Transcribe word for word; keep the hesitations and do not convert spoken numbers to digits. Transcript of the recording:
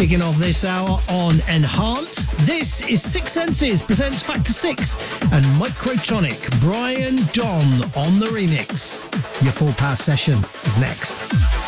Kicking off this hour on Enhanced, this is Six Senses presents Factor Six and Microtonic, Brian Don on the remix. Your full pass session is next.